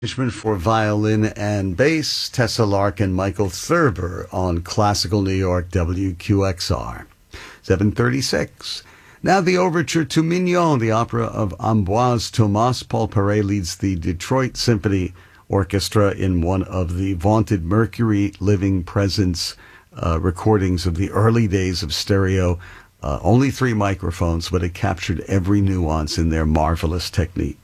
Arrangement for violin and bass, Tessa Larkin, Michael Thurber on Classical New York WQXR. 7:36. Now the overture to Mignon, the opera of Ambroise Thomas. Paul Paray leads the Detroit Symphony Orchestra in one of the vaunted Mercury Living Presence recordings of the early days of stereo. Only 3 microphones, but it captured every nuance in their marvelous technique.